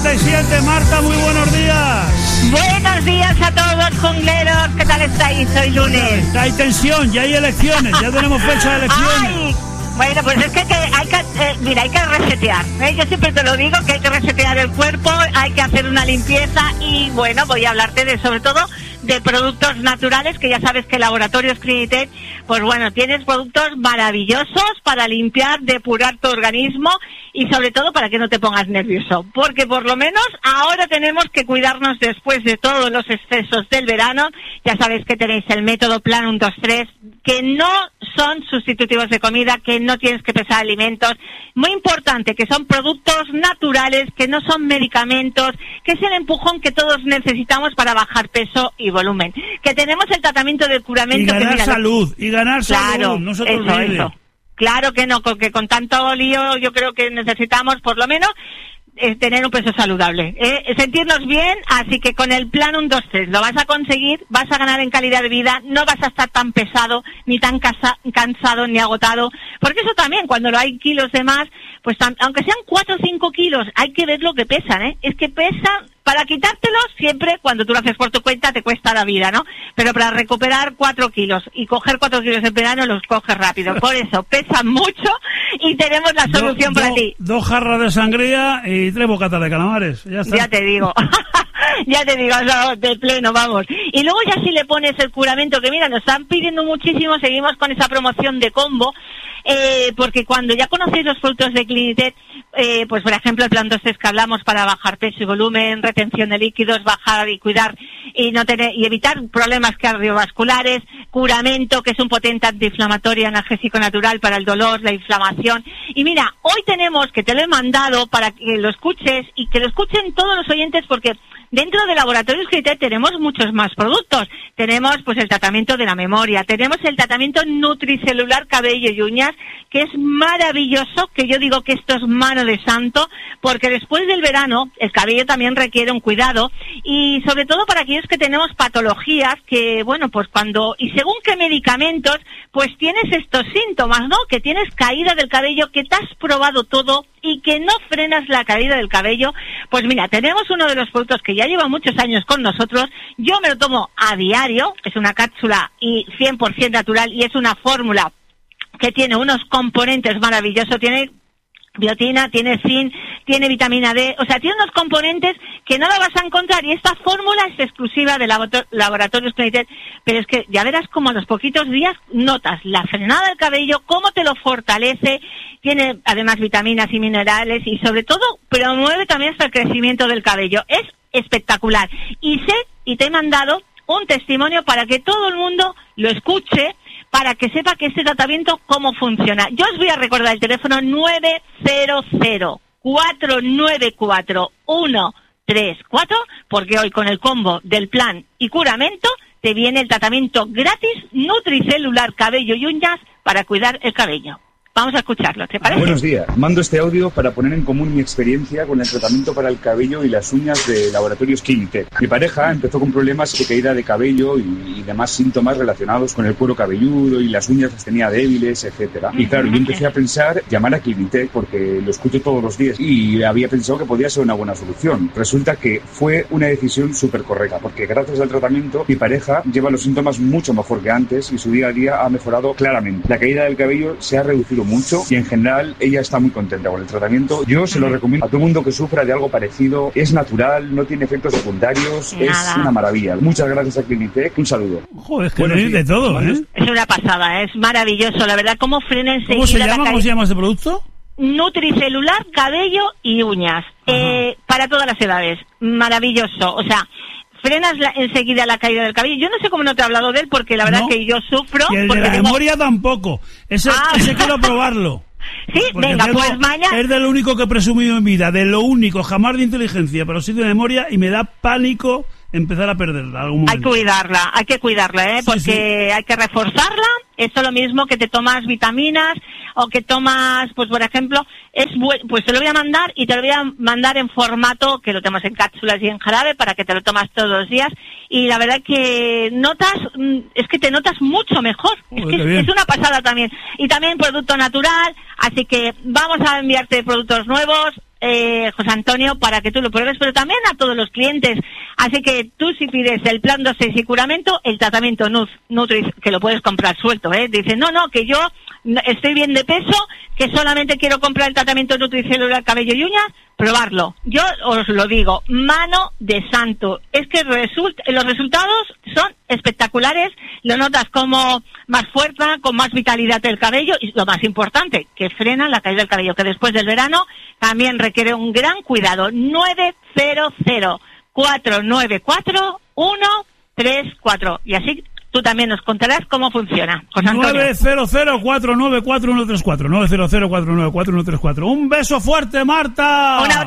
7:37. Marta, muy buenos días. Buenos días a todos, jungleros. ¿Qué tal estáis? Hoy lunes. Hay tensión, ya hay elecciones, ya tenemos fecha de elecciones. Ay, bueno, pues es que hay que resetear. Yo siempre te lo digo, que hay que resetear el cuerpo, hay que hacer una limpieza y, bueno, voy a hablarte sobre todo de productos naturales, que ya sabes que Laboratorios Clinitec, pues bueno, tienes productos maravillosos para limpiar, depurar tu organismo y sobre todo para que no te pongas nervioso, porque por lo menos ahora tenemos que cuidarnos después de todos los excesos del verano. Ya sabes que tenéis el método Plan 1, 2, 3, que no son sustitutivos de comida, que no tienes que pesar alimentos. Muy importante, que son productos naturales, que no son medicamentos, que es el empujón que todos necesitamos para bajar peso y volumen. Que tenemos el tratamiento de curamento. Y ganar salud, claro, no se te olvide. Eso. Claro que no, porque con tanto lío yo creo que necesitamos por lo menos tener un peso saludable, sentirnos bien, así que con el Plan 1, 2, 3 lo vas a conseguir, vas a ganar en calidad de vida, no vas a estar tan pesado, ni tan cansado, ni agotado, porque eso también, cuando hay kilos de más, pues aunque sean 4 o 5 kilos, hay que ver lo que pesan, es que pesan. Para quitártelos, siempre, cuando tú lo haces por tu cuenta, te cuesta la vida, ¿no? Pero para recuperar 4 kilos y coger 4 kilos en verano, los coges rápido. Por eso, pesan mucho y tenemos la solución para ti. 2 jarras de sangría y 3 bocatas de calamares. Ya está. Ya te digo. Ya te digo, de pleno, vamos. Y luego ya si le pones el curamento, que mira, nos están pidiendo muchísimo, seguimos con esa promoción de combo, porque cuando ya conocéis los productos de Clinitec, pues por ejemplo el Plan 2, 3 que hablamos para bajar peso y volumen, retención de líquidos, bajar y cuidar y evitar problemas cardiovasculares, curamento, que es un potente antiinflamatorio analgésico natural para el dolor, la inflamación. Y mira, hoy tenemos, que te lo he mandado para que lo escuches y que lo escuchen todos los oyentes, porque dentro de Laboratorios Clinitec tenemos muchos más productos. Tenemos pues el tratamiento de la memoria, tenemos el tratamiento nutricelular cabello y uñas, que es maravilloso, que yo digo que esto es mano de santo, porque después del verano el cabello también requiere un cuidado, y sobre todo para aquellos que tenemos patologías que, bueno, pues y según qué medicamentos, pues tienes estos síntomas, ¿no? Que tienes caída del cabello, que te has probado todo y que no frenas la caída del cabello. Pues mira, tenemos uno de los productos que ya lleva muchos años con nosotros, yo me lo tomo a diario, es una cápsula y 100% natural, y es una fórmula que tiene unos componentes maravillosos, tiene biotina, tiene zinc, tiene vitamina D, o sea, tiene unos componentes que no la vas a encontrar, y esta fórmula es exclusiva de Laboratorios Clinitec, pero es que ya verás como a los poquitos días notas la frenada del cabello, cómo te lo fortalece, tiene además vitaminas y minerales, y sobre todo promueve también hasta el crecimiento del cabello. Es espectacular, y te he mandado un testimonio para que todo el mundo lo escuche, para que sepa que este tratamiento cómo funciona. Yo os voy a recordar el teléfono 900-494-134, porque hoy con el combo del plan y curamento te viene el tratamiento gratis nutricelular cabello y uñas para cuidar el cabello. Vamos a escucharlo, ¿te parece? Buenos días. Mando este audio para poner en común mi experiencia con el tratamiento para el cabello y las uñas de Laboratorios Clinitec. Mi pareja empezó con problemas de caída de cabello y demás síntomas relacionados con el cuero cabelludo, y las uñas las tenía débiles, etcétera. Y claro, yo empecé a pensar llamar a Clinitec porque lo escucho todos los días y había pensado que podía ser una buena solución. Resulta que fue una decisión súper correcta, porque gracias al tratamiento mi pareja lleva los síntomas mucho mejor que antes y su día a día ha mejorado claramente. La caída del cabello se ha reducido mucho y en general ella está muy contenta con el tratamiento. Yo se lo recomiendo a todo el mundo que sufra de algo parecido. Es natural, no tiene efectos secundarios, es una maravilla. Muchas gracias a Clinitec, un saludo. Joder, es que no hay de todo, ¿eh? Es una pasada, es maravilloso, la verdad, cómo frena enseguida. ¿Cómo se llama? ¿Cómo se llama este producto? Nutricelular cabello y uñas, para todas las edades, maravilloso, o sea, frenas enseguida la caída del cabello. Yo no sé cómo no te he hablado de él, porque la verdad que yo sufro. Y el de la memoria tampoco. Ese quiero probarlo. Sí, porque venga, pues mañana. Es de lo único que he presumido en vida, de lo único, jamás de inteligencia, pero sí de memoria, y me da pánico empezar a perderla algún momento. Hay que cuidarla, porque hay que reforzarla. Esto es lo mismo que te tomas vitaminas o que tomas, pues por ejemplo, pues te lo voy a mandar, y te lo voy a mandar en formato que lo tomas en cápsulas y en jarabe para que te lo tomas todos los días, y la verdad que te notas mucho mejor. Es una pasada también. Y también producto natural, así que vamos a enviarte productos nuevos. José Antonio, para que tú lo pruebes, pero también a todos los clientes. Así que tú, si pides el plan 2-6 y curamento, el tratamiento Nutris, que lo puedes comprar suelto, dices, no, que yo estoy bien de peso, que solamente quiero comprar el tratamiento nutricelular cabello y uñas, probarlo. Yo os lo digo, mano de santo. Es que los resultados son espectaculares, lo notas como más fuerza, con más vitalidad del cabello, y lo más importante, que frena la caída del cabello, que después del verano también requiere un gran cuidado. 900-494-134. Y así tú también nos contarás cómo funciona. 900-494-134. 900-494-134. Un beso fuerte, Marta.